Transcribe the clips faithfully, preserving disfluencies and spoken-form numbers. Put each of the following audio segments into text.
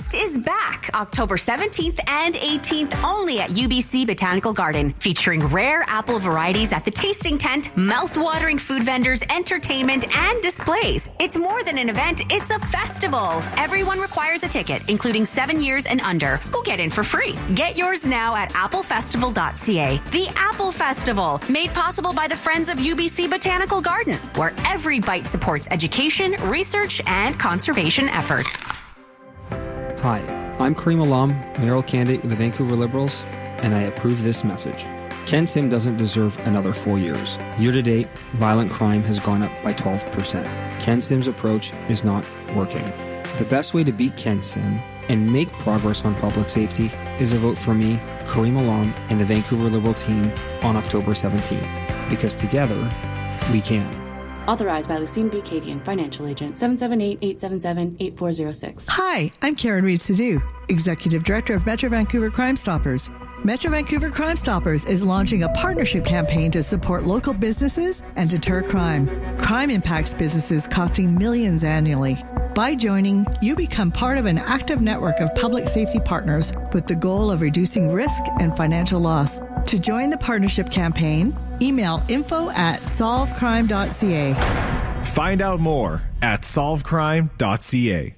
Fest is back October seventeenth and eighteenth only at U B C Botanical Garden, featuring rare apple varieties at the tasting tent, mouth-watering food vendors, entertainment, and displays. It's more than an event, it's a festival. Everyone requires a ticket, including seven years and under. Go get in for free. Get yours now at apple festival dot c a. The Apple Festival, made possible by the Friends of U B C Botanical Garden, where every bite supports education, research, and conservation efforts. Hi, I'm Kareem Alam, mayoral candidate of the Vancouver Liberals, and I approve this message. Ken Sim doesn't deserve another four years. Year to date, violent crime has gone up by twelve percent. Ken Sim's approach is not working. The best way to beat Ken Sim and make progress on public safety is a vote for me, Kareem Alam, and the Vancouver Liberal team on October seventeenth. Because together, we can. Authorized by Lucine B. Cadian, Financial Agent, seven seven eight, eight seven seven, eight four zero six. Hi, I'm Karen Reed-Sadu, Executive Director of Metro Vancouver Crime Stoppers. Metro Vancouver Crime Stoppers is launching a partnership campaign to support local businesses and deter crime. Crime impacts businesses costing millions annually. By joining, you become part of an active network of public safety partners with the goal of reducing risk and financial loss. To join the partnership campaign, email info at solve crime dot c a. Find out more at solve crime dot c a.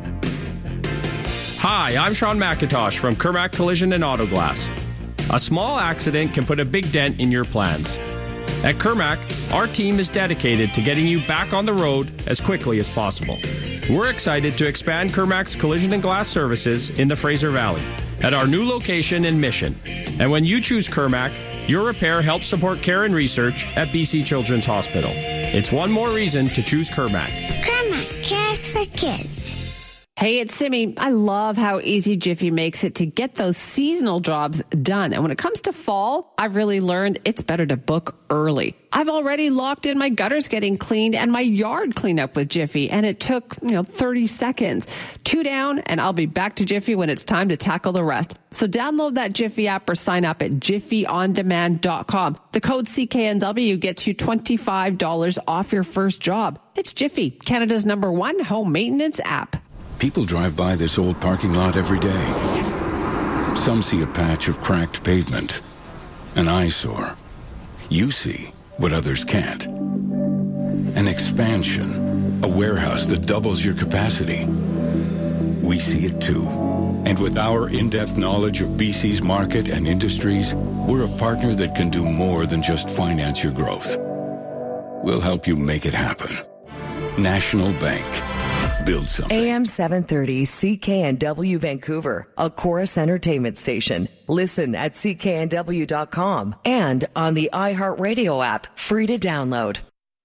Hi, I'm Sean McIntosh from Kermac Collision and Auto Glass. A small accident can put a big dent in your plans. At Kermac, our team is dedicated to getting you back on the road as quickly as possible. We're excited to expand Kermac's collision and glass services in the Fraser Valley at our new location in Mission. And when you choose Kermac, your repair helps support care and research at B C Children's Hospital. It's one more reason to choose Kermac. Kermac cares for kids. Hey, it's Simi. I love how easy Jiffy makes it to get those seasonal jobs done. And when it comes to fall, I've really learned it's better to book early. I've already locked in my gutters getting cleaned and my yard cleanup with Jiffy, and it took, you know, thirty seconds. Two down, and I'll be back to Jiffy when it's time to tackle the rest. So download that Jiffy app or sign up at jiffy on demand dot com. The code C K N W gets you twenty-five dollars off your first job. It's Jiffy, Canada's number one home maintenance app. People drive by this old parking lot every day. Some see a patch of cracked pavement, an eyesore. You see what others can't. An expansion, a warehouse that doubles your capacity. We see it too. And with our in-depth knowledge of B C's market and industries, we're a partner that can do more than just finance your growth. We'll help you make it happen. National Bank. Build something. A M seven thirty C K N W Vancouver, a Chorus Entertainment station. Listen at C K N W dot com and on the iHeartRadio app, free to download.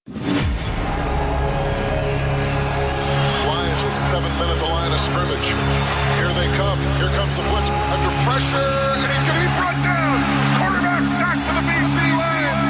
Lions with seven men at the line of scrimmage. Here they come. Here comes the blitz under pressure, and he's going to be brought down. Quarterback sack for the B C Lions.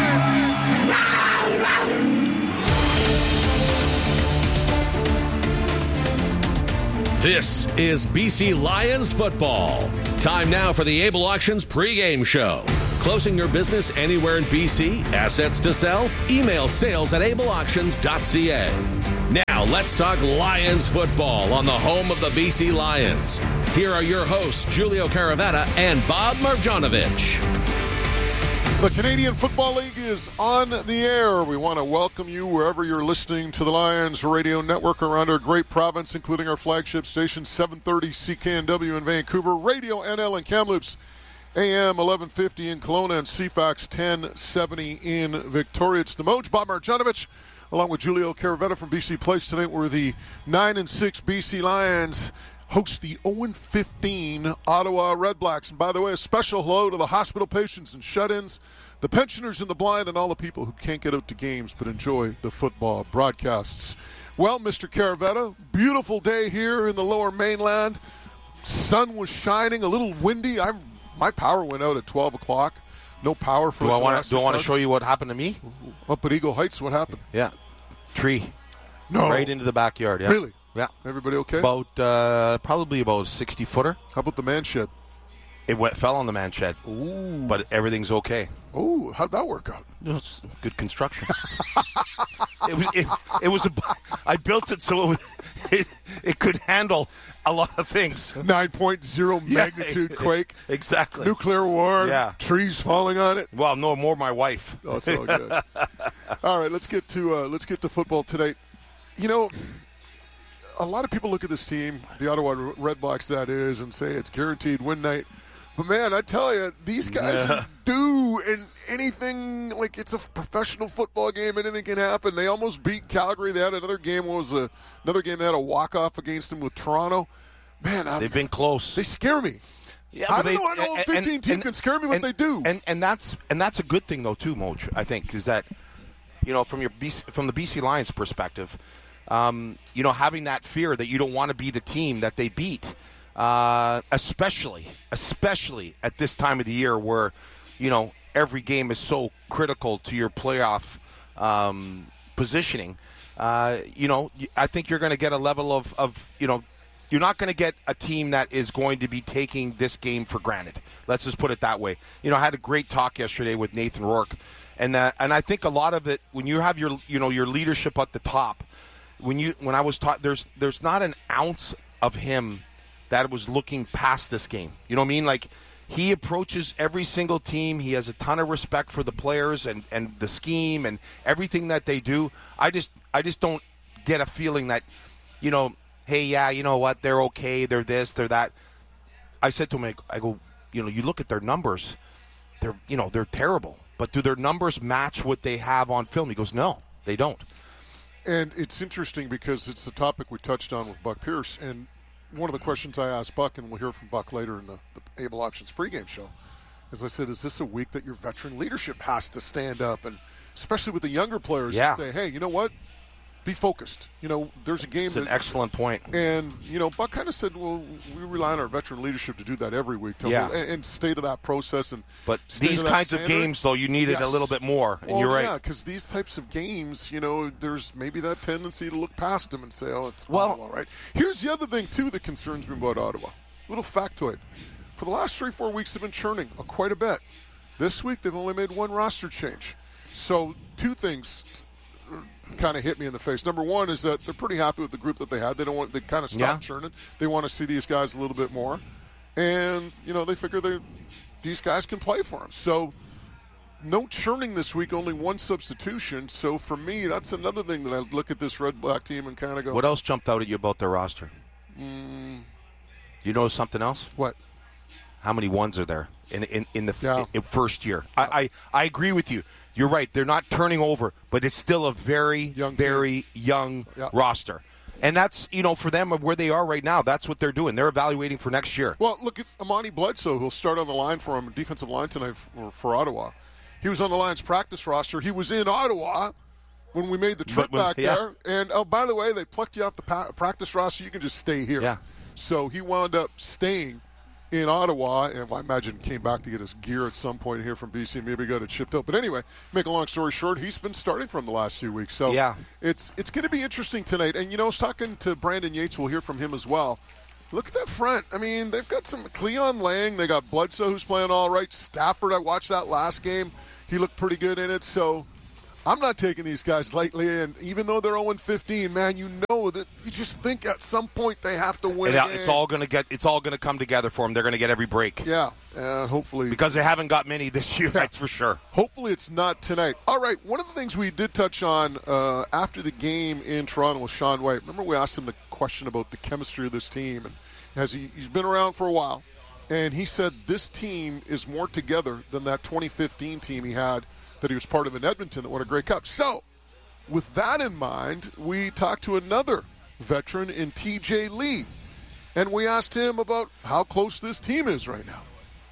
This is B C Lions football. Time now for the Able Auctions pregame show. Closing your business anywhere in B C? Assets to sell? Email sales at able auctions dot c a. Now let's talk Lions football on the home of the B C Lions. Here are your hosts, Julio Caravetta and Bob Marjanovic. The Canadian Football League is on the air. We want to welcome you wherever you're listening to the Lions Radio Network around our great province, including our flagship station, seven thirty C K N W in Vancouver, Radio N L in Kamloops, A M eleven fifty in Kelowna, and C FAX ten seventy in Victoria. It's the Moj, Bob Marjanovic, along with Julio Caravetta from B C Place tonight, where the nine and six B C Lions host the oh and fifteen Ottawa Redblacks. And by the way, a special hello to the hospital patients and shut-ins, the pensioners and the blind, and all the people who can't get out to games but enjoy the football broadcasts. Well, Mister Caravetta, beautiful day here in the Lower Mainland. Sun was shining, a little windy. I my power went out at twelve o'clock. No power for do the I wanna, Do I want to hours. show you what happened to me? Up at Eagle Heights, what happened? Yeah. Tree. No. Right into the backyard, yeah. Really? Yeah. Everybody okay? About, uh, probably about a sixty-footer. How about the man shed? It went, fell on the man shed. Ooh. But everything's okay. Oh, how'd that work out? It was good construction. it was, it, it was a, I built it so it, was, it, it could handle a lot of things. nine point oh magnitude yeah, quake. Exactly. Nuclear war. Yeah. Trees falling on it. Well, no more my wife. Oh, it's all good. All right, let's get to uh, let's get to football today. You know, a lot of people look at this team, the Ottawa Redblacks that is, and say it's guaranteed win night. But, man, I tell you, these guys Yeah. do, and anything, like it's a professional football game, anything can happen. They almost beat Calgary. They had another game, what was a, another game they had a walk-off against them with Toronto. Man, I'm, They've been close. They scare me. Yeah, I but don't they, know, I know and- fifteen and- team and- can scare me what and- they do. And and that's and that's a good thing though too, Moj, I think, is that, you know, from your B C, from the B C Lions perspective, um, you know, having that fear that you don't want to be the team that they beat, uh, especially especially at this time of the year where, you know, every game is so critical to your playoff um, positioning. Uh, you know, I think you're going to get a level of, of you know, you're not going to get a team that is going to be taking this game for granted. Let's just put it that way. You know, I had a great talk yesterday with Nathan Rourke, and uh, and I think a lot of it, when you have your you know your leadership at the top, when you when I was taught, there's there's not an ounce of him that was looking past this game. You know what I mean? Like, he approaches every single team. He has a ton of respect for the players and, and the scheme and everything that they do. I just I just don't get a feeling that, you know, hey, yeah, you know what, they're okay, they're this, they're that. I said to him, I go, you know, you look at their numbers, they're, you know, they're terrible. But do their numbers match what they have on film? He goes, no, they don't. And it's interesting because it's the topic we touched on with Buck Pierce. And one of the questions I asked Buck, and we'll hear from Buck later in the, the Able Options pregame show, is I said, is this a week that your veteran leadership has to stand up, and especially with the younger players, Yeah. and say, hey, you know what? Be focused. You know, there's a game. It's an that, excellent point. And, you know, Buck kind of said, well, we rely on our veteran leadership to do that every week. To Yeah. and, and stay to that process. And But stay these to that kinds of standard. games, though, you need it Yes. a little bit more. And Well, you're right. yeah, because these types of games, you know, there's maybe that tendency to look past them and say, oh, it's Well- all right. Here's the other thing, too, that concerns me about Ottawa. Little factoid. For the last three, four weeks, they've been churning uh, quite a bit. This week, they've only made one roster change. So two things kind of hit me in the face. Number one is that they're pretty happy with the group that they had. They don't want, they kind of stopped Yeah. churning. They want to see these guys a little bit more. And, you know, they figure they these guys can play for them. So no churning this week, only one substitution. So for me, that's another thing that I look at this Red Black team and kind of go, What else jumped out at you about their roster? Mm, You know something else? What? How many ones are there in in, in the Yeah. in first year? I, I, I agree with you. You're right. They're not turning over, but it's still a very, Young very young Yeah. roster. And that's, you know, for them, where they are right now, that's what they're doing. They're evaluating for next year. Well, look at Amani Bledsoe, who'll start on the line for him, defensive line tonight for, for Ottawa. He was on the Lions practice roster. He was in Ottawa when we made the trip But when- back yeah. there. And, oh, by the way, they plucked you off the pa- practice roster. You can just stay here. Yeah. So he wound up staying in Ottawa, and I imagine came back to get his gear at some point here from B C, and maybe got it shipped out. But anyway, make a long story short, he's been starting from the last few weeks. So Yeah. it's it's going to be interesting tonight. And, you know, I was talking to Brandon Yates. We'll hear from him as well. Look at that front. I mean, they've got some Cleon Lang. They got Bledsoe, who's playing all right. Stafford, I watched that last game. He looked pretty good in it. So I'm not taking these guys lightly. And even though they're oh and fifteen, man, you know that you just think at some point they have to win. It- a it's game. all going to get. It's all going to come together for them. They're going to get every break. Yeah, and hopefully. Because they haven't got many this year, that's for sure. Hopefully it's not tonight. All right, one of the things we did touch on uh, after the game in Toronto with Sean White, remember we asked him the question about the chemistry of this team, and has he, he's been around for a while, and he said this team is more together than that twenty fifteen team he had that he was part of in Edmonton that won a Grey Cup. So, with that in mind, we talked to another veteran in T J Lee, and we asked him about how close this team is right now.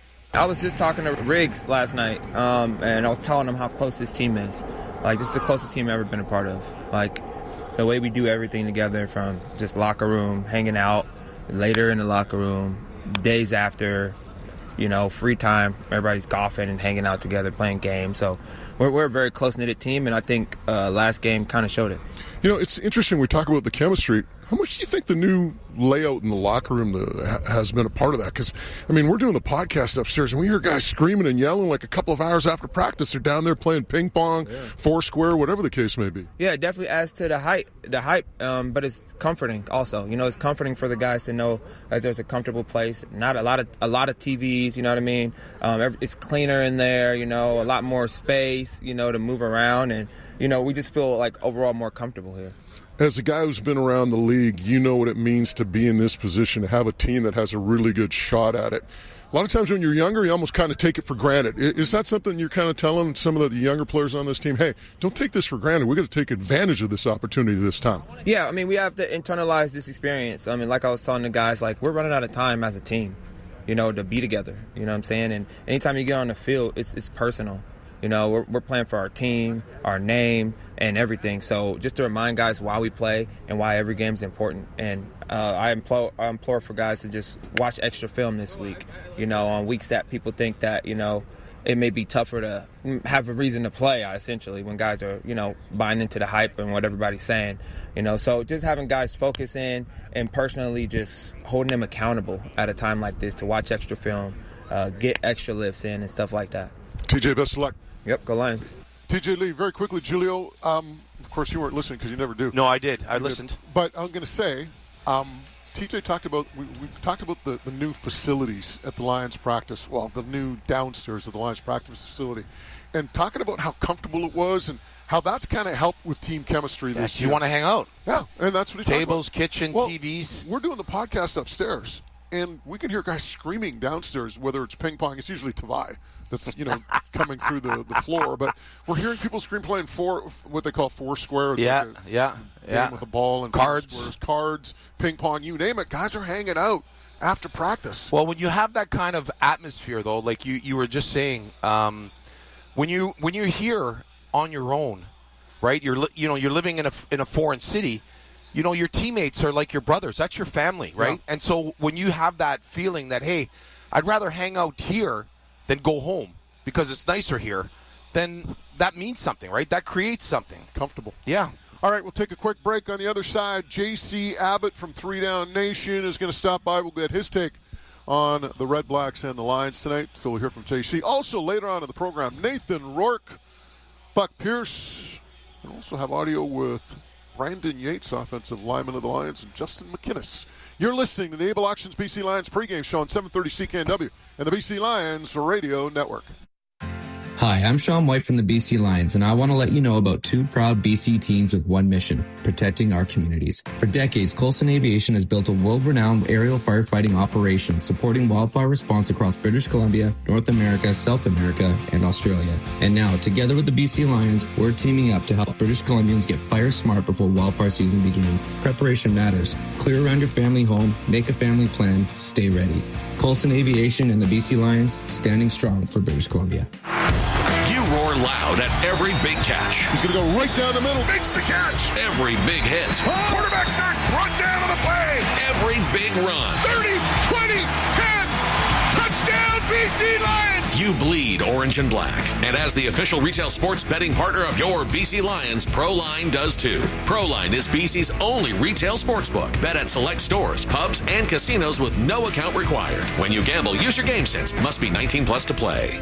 I was just talking to Riggs last night, um, and I was telling him how close this team is. Like, this is the closest team I've ever been a part of. Like, the way we do everything together, from just locker room, hanging out, later in the locker room, days after, you know, free time, everybody's golfing and hanging out together, playing games. So we're, we're a very close-knitted team, and I think uh, last game kind of showed it. You know, it's interesting we talk about the chemistry. How much do you think the new layout in the locker room the, has been a part of that? Because, I mean, we're doing the podcast upstairs, and we hear guys screaming and yelling like a couple of hours after practice. They're down there playing ping pong, yeah. four square, whatever the case may be. Yeah, it definitely adds to the hype, the hype. Um, but it's comforting also. You know, it's comforting for the guys to know that there's a comfortable place. Not a lot of a lot of T Vs. You know what I mean? Um, it's cleaner in there. You know, a lot more space. You know, to move around, and you know, we just feel like overall more comfortable here. As a guy who's been around the league, you know what it means to be in this position, to have a team that has a really good shot at it. A lot of times when you're younger, you almost kind of take it for granted. Is that something you're kind of telling some of the younger players on this team, hey, don't take this for granted. We're going to take advantage of this opportunity this time? Yeah, I mean, we have to internalize this experience. I mean, like I was telling the guys, like, we're running out of time as a team, you know, to be together. You know what I'm saying? And anytime you get on the field, it's it's personal. You know, we're, we're playing for our team, our name, and everything. So just to remind guys why we play and why every game is important. And uh, I, implore, I implore for guys to just watch extra film this week, you know, on weeks that people think that, you know, it may be tougher to have a reason to play, essentially, when guys are, you know, buying into the hype and what everybody's saying. You know, so just having guys focus in and personally just holding them accountable at a time like this to watch extra film, uh, get extra lifts in and stuff like that. T J, best of luck. Yep, go Lions. T J Lee, very quickly, Julio, um, of course you weren't listening because you never do. No, I did. I you listened. Did. But I'm going to say, um, T J talked about, we, we talked about the, the new facilities at the Lions practice, well, the new downstairs of the Lions practice facility, and talking about how comfortable it was and how that's kind of helped with team chemistry yeah, this you year. You want to hang out. Yeah, and that's what he Tables, talked about. kitchen, well, T Vs. We're doing the podcast upstairs, and we can hear guys screaming downstairs, whether it's ping pong, it's usually Tavai that's, you know, coming through the, the floor. But we're hearing people scream playing four, what they call four square. It's yeah, like a yeah, game yeah. with a ball and cards, squares, cards, ping pong, you name it. Guys are hanging out after practice. Well, when you have that kind of atmosphere, though, like you, you were just saying, um, when you when you're here on your own, right? You're li- you know you're living in a in a foreign city. You know, your teammates are like your brothers. That's your family, right? Yeah. And so when you have that feeling that, hey, I'd rather hang out here than go home because it's nicer here, then that means something, right? That creates something. Comfortable. Yeah. All right, we'll take a quick break. On the other side, J C Abbott from Three Down Nation is going to stop by. We'll get his take on the Red Blacks and the Lions tonight. So we'll hear from J C. Also, later on in the program, Nathan Rourke, Buck Pierce, and also have audio with Brandon Yates, offensive lineman of the Lions, and Justin McInnes. You're listening to the Able Auctions B C Lions pregame show on seven thirty C K N W and the B C Lions Radio Network. Hi, I'm Sean White from the B C Lions, and I want to let you know about two proud B C teams with one mission, protecting our communities. For decades, Coulson Aviation has built a world-renowned aerial firefighting operation supporting wildfire response across British Columbia, North America, South America, and Australia. And now, together with the B C Lions, we're teaming up to help British Columbians get fire smart before wildfire season begins. Preparation matters. Clear around your family home, make a family plan, stay ready. Coulson Aviation and the B C Lions, standing strong for British Columbia. You roar loud at every big catch. He's going to go right down the middle. Makes the catch. Every big hit. Oh, quarterback sack. Brought down on the play. Every big run. thirty, twenty, ten. Touchdown, B C Lions. You bleed orange and black. And as the official retail sports betting partner of your B C Lions, ProLine does too. ProLine is B C's only retail sportsbook. Bet at select stores, pubs, and casinos with no account required. When you gamble, use your game sense. Must be nineteen plus to play.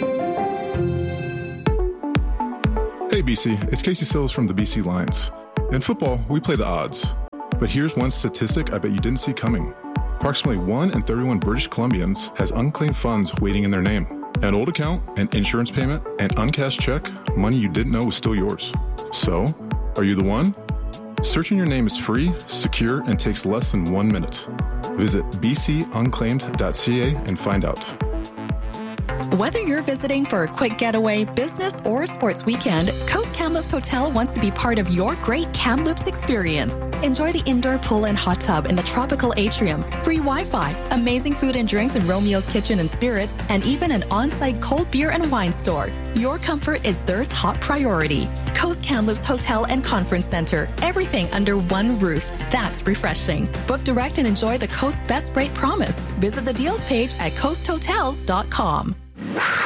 Hey B C, it's Casey Sills from the B C Lions. In football, we play the odds. But here's one statistic I bet you didn't see coming. Approximately one in thirty-one British Columbians has unclaimed funds waiting in their name. An old account, an insurance payment, an uncashed check, money you didn't know was still yours. So, are you the one? Searching your name is free, secure, and takes less than one minute. Visit b c unclaimed dot c a and find out. Whether you're visiting for a quick getaway, business, or a sports weekend, Coast Kamloops Hotel wants to be part of your great Kamloops experience. Enjoy the indoor pool and hot tub in the tropical atrium, free Wi-Fi, amazing food and drinks in Romeo's Kitchen and Spirits, and even an on-site cold beer and wine store. Your comfort is their top priority. Coast Kamloops Hotel and Conference Center, everything under one roof. That's refreshing. Book direct and enjoy the Coast Best Rate Promise. Visit the deals page at coast hotels dot com.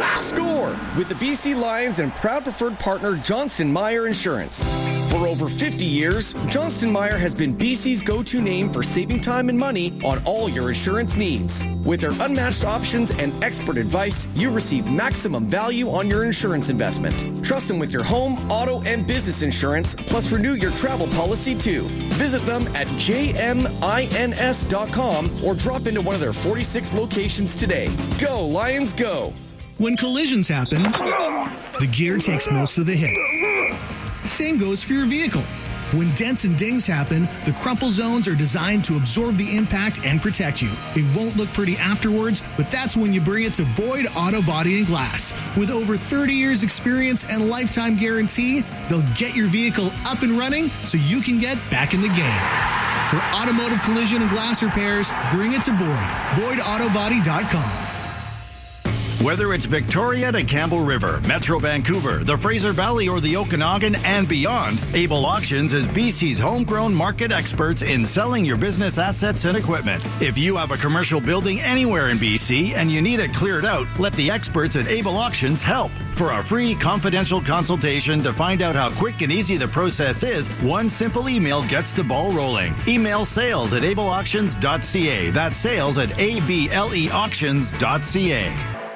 Score with the B C Lions and proud preferred partner Johnston Meyer Insurance. For over fifty years, Johnston Meyer has been B C's go-to name for saving time and money on all your insurance needs. With their unmatched options and expert advice, you receive maximum value on your insurance investment. Trust them with your home, auto, and business insurance, plus renew your travel policy too. Visit them at j m ins dot com or drop into one of their forty-six locations today. Go, Lions, go! When collisions happen, the gear takes most of the hit. Same goes for your vehicle. When dents and dings happen, the crumple zones are designed to absorb the impact and protect you. It won't look pretty afterwards, but that's when you bring it to Boyd Auto Body and Glass. With over thirty years experience and lifetime guarantee, they'll get your vehicle up and running so you can get back in the game. For automotive collision and glass repairs, bring it to Boyd. Boyd Auto Body dot com. Whether it's Victoria to Campbell River, Metro Vancouver, the Fraser Valley, or the Okanagan and beyond, Able Auctions is B C's homegrown market experts in selling your business assets and equipment. If you have a commercial building anywhere in B C and you need it cleared out, let the experts at Able Auctions help. For a free confidential consultation to find out how quick and easy the process is, one simple email gets the ball rolling. Email sales at able auctions dot c a. That's sales at a b l e auctions dot c a.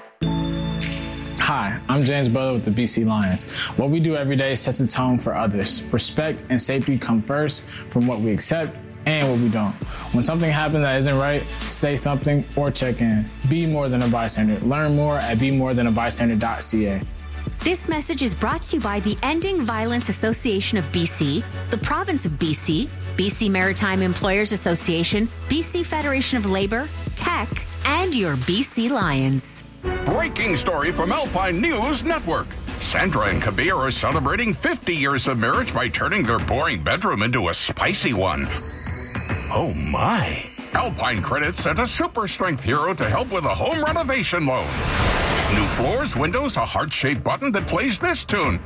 Hi, I'm James Butler with the B C Lions. What we do every day sets a tone for others. Respect and safety come first from what we accept and what we don't. When something happens that isn't right, say something or check in. Be more than a bystander. Learn more at be more than a bystander dot c a. This message is brought to you by the Ending Violence Association of B C, the Province of B C, B C Maritime Employers Association, B C Federation of Labor, Tech, and your B C Lions. Breaking story from Alpine News Network. Sandra and Kabir are celebrating fifty years of marriage by turning their boring bedroom into a spicy one. Oh my. Alpine Credit sent a super strength hero to help with a home renovation loan. New floors, windows, a heart-shaped button that plays this tune.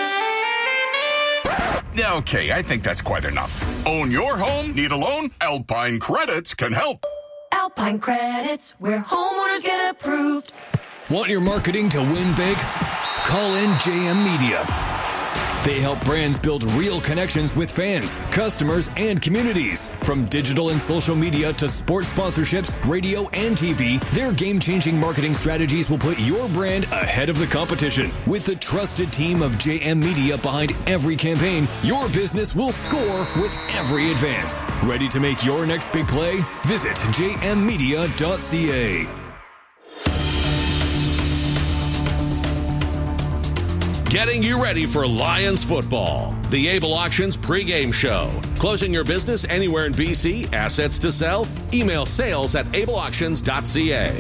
Okay, I think that's quite enough. Own your home? Need a loan? Alpine Credits can help. Alpine Credits, where homeowners get approved. Want your marketing to win big? Call in J M Media. They help brands build real connections with fans, customers, and communities. From digital and social media to sports sponsorships, radio, and T V, their game-changing marketing strategies will put your brand ahead of the competition. With the trusted team of J M Media behind every campaign, your business will score with every advance. Ready to make your next big play? Visit j m media dot c a. Getting you ready for Lions football. The Able Auctions pregame show. Closing your business anywhere in B C. Assets to sell? Email sales at able auctions dot c a.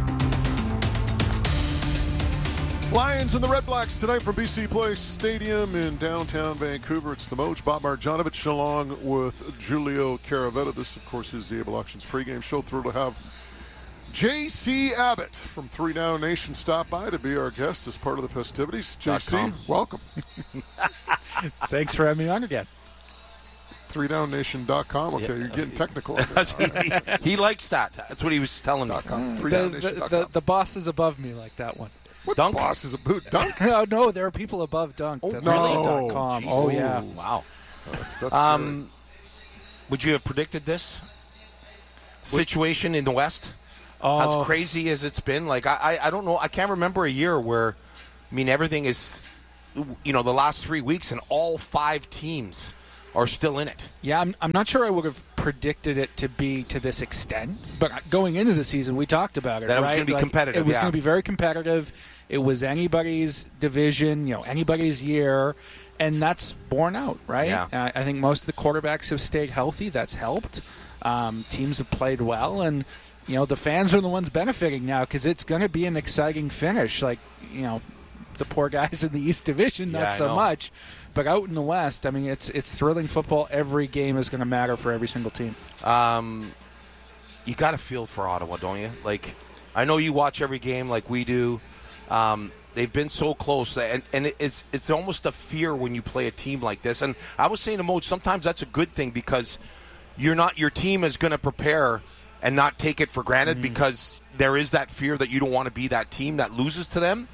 Lions and the Red Blacks tonight from B C Place Stadium in downtown Vancouver. It's the Moj, Bob Marjanovic, along with Julio Caravetta. This, of course, is the Able Auctions pregame show. Thrilled to have J C Abbott from Three Down Nation stop by to be our guest as part of the festivities. J C, welcome. Thanks for having me on again. three down nation dot com. Okay, yeah. You're getting technical. he, he likes that. That's what he was telling me. The, the, the, the boss is above me like that one. What Dunk? Boss is above Dunk? no, no, there are people above Dunk. Oh, really? no. .com. Oh, yeah. Wow. That's, that's um, would you have predicted this situation in the West? Oh. As crazy as it's been, like I, I, I don't know. I can't remember a year where, I mean, everything is, you know, the last three weeks and all five teams are still in it. Yeah, I'm, I'm not sure I would have predicted it to be to this extent. But going into the season, we talked about it. That right? it was going to be like, competitive. It was yeah. going to be very competitive. It was anybody's division, you know, anybody's year, and that's borne out, right? Yeah. Uh, I think most of the quarterbacks have stayed healthy. That's helped. Um, teams have played well, and you know, the fans are the ones benefiting now because it's going to be an exciting finish. Like, you know, the poor guys in the East Division, not yeah, so much. But out in the West, I mean, it's it's thrilling football. Every game is going to matter for every single team. Um, you got to feel for Ottawa, don't you? Like, I know you watch every game like we do. Um, they've been so close, and, and it's it's almost a fear when you play a team like this. And I was saying to Moj, sometimes that's a good thing because you're not your team is going to prepare and not take it for granted Mm-hmm. because there is that fear that you don't want to be that team that loses to them.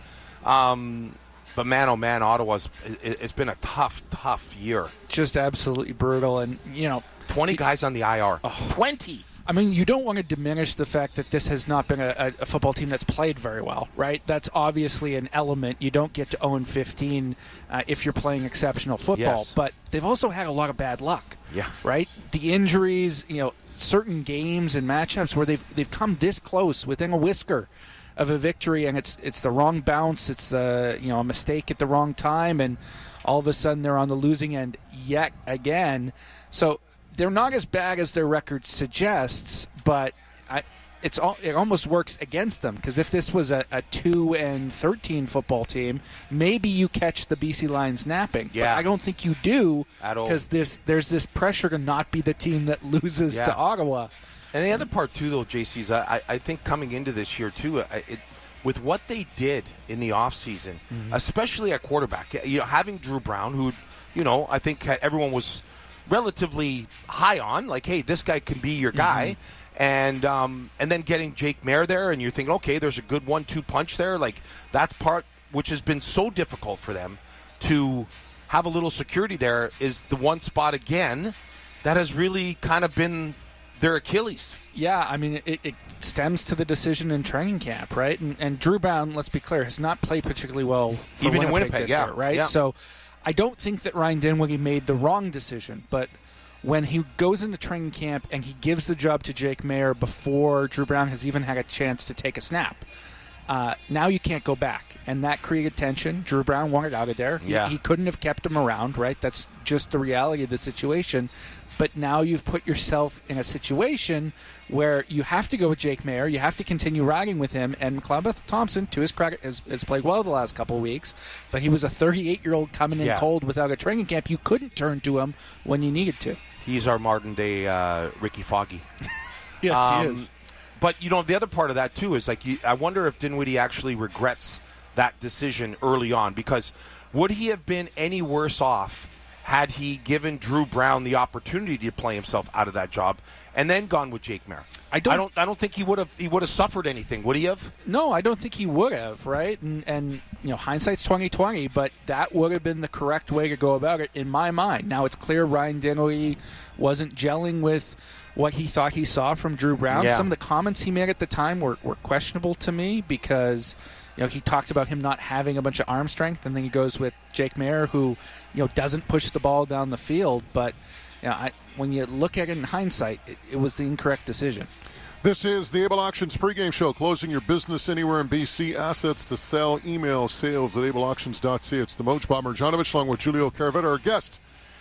Um, but man, oh man, Ottawa's it, it's been a tough, tough year. Just absolutely brutal, and you know, twenty guys on the I R. Oh. twenty. I mean, you don't want to diminish the fact that this has not been a, a football team that's played very well, right? That's obviously an element. You don't get to oh and fifteen uh, if you're playing exceptional football. Yes. But they've also had a lot of bad luck, Yeah. right? The injuries, you know, certain games and matchups where they've they've come this close within a whisker of a victory, and it's it's the wrong bounce, it's the you know a mistake at the wrong time, and all of a sudden they're on the losing end yet again. So they're not as bad as their record suggests, but I, it's all, it almost works against them, because if this was a, a two and thirteen football team, maybe you catch the B C Lions napping. Yeah. But I don't think you do, At all. because this there's this pressure to not be the team that loses Yeah. to Ottawa. And the other part too, though, J C, is I, I think coming into this year too, I- it, with what they did in the offseason, Mhm. especially at quarterback, you know, having Drew Brown, who, you know, I think everyone was relatively high on, like, hey, this guy can be your guy, and um, and then getting Jake Maier there, and you're thinking, okay, there's a good one two punch there. Like, that's part which has been so difficult for them to have a little security there, is the one spot again that has really kind of been their Achilles. Yeah, I mean, it, it stems to the decision in training camp, right? And, and Drew Brown, let's be clear, has not played particularly well for Even in Winnipeg, Winnipeg, this yeah, year, right? yeah. So I don't think that Ryan Dinwiddie made the wrong decision, but when he goes into training camp and he gives the job to Jake Maier before Drew Brown has even had a chance to take a snap, uh, now you can't go back. And that created tension. Drew Brown wanted out of there. He- Yeah. He, couldn't have kept him around, right? That's just the reality of the situation. But now you've put yourself in a situation where you have to go with Jake Maier. You have to continue riding with him. And McLeod Thompson, to his credit, has, has played well the last couple of weeks. But he was a thirty-eight-year-old coming in Yeah. cold without a training camp. You couldn't turn to him when you needed to. He's our modern-day uh, Ricky Foggy. Yes, Um, he is. But, you know, the other part of that, too, is, like, you, I wonder if Dinwiddie actually regrets that decision early on, because would he have been any worse off had he given Drew Brown the opportunity to play himself out of that job and then gone with Jake Maier? I don't, I don't, I don't think he would have. He would have suffered anything, would he have? No, I don't think he would have, right? And, and you know, hindsight's twenty twenty, but that would have been the correct way to go about it in my mind. Now it's clear Ryan Dinwiddie wasn't gelling with what he thought he saw from Drew Brown. Yeah. Some of the comments he made at the time were, were questionable to me, because you know, he talked about him not having a bunch of arm strength, and then he goes with Jake Maier, who you know doesn't push the ball down the field. But you know, I, when you look at it in hindsight, it, it was the incorrect decision. This is the Able Auctions pregame show, closing your business anywhere in B C. Assets to sell. Email sales at able auctions dot c a. It's the Moj Bomber Janovich, along with Julio Caravetta. Our guest,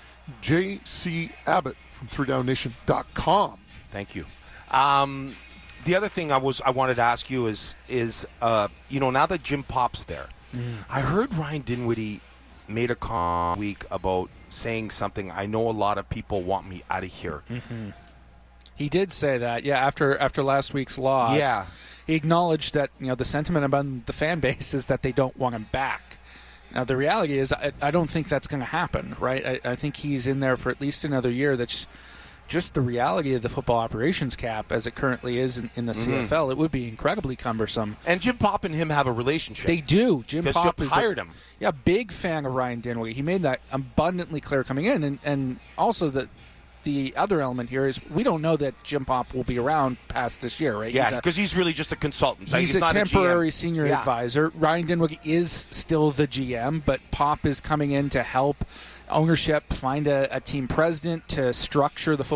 J C Abbott from three down nation dot com. Thank you. Um, the other thing I was I wanted to ask you is is uh, you know, now that Jim Pop's there, Mm. I heard Ryan Dinwiddie made a comment week about saying something. I know a lot of people want me out of here. Mm-hmm. He did say that, yeah. After after last week's loss, Yeah. he acknowledged that you know the sentiment among the fan base is that they don't want him back. Now the reality is, I, I don't think that's going to happen, right? I, I think he's in there for at least another year. That's just the reality of the football operations cap as it currently is in, in the Mhm. C F L. It would be incredibly cumbersome. And Jim Pop and him have a relationship. They do. Jim 'Cause Pop Jim is hired a, him. Yeah, big fan of Ryan Dinwiddie. He made that abundantly clear coming in, and and also the the other element here is we don't know that Jim Pop will be around past this year, right? Yeah, He's a- because he's really just a consultant. Like, He's, a not temporary a G M. senior Yeah. advisor. Ryan Dinwiddie is still the G M, but Pop is coming in to help ownership find a, a team president to structure the football